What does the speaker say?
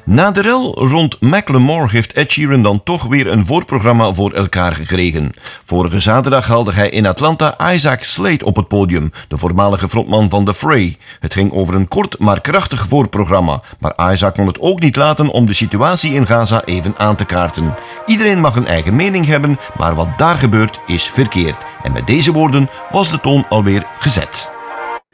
Na de rel rond Macklemore heeft Ed Sheeran dan toch weer een voorprogramma voor elkaar gekregen. Vorige zaterdag haalde hij in Atlanta Isaac Slade op het podium, de voormalige frontman van The Fray. Het ging over een kort maar krachtig voorprogramma, maar Isaac kon het ook niet laten om de situatie in Gaza even aan te kaarten. Iedereen mag een eigen mening hebben, maar wat daar gebeurt is verkeerd. En met deze woorden was de toon alweer gezet.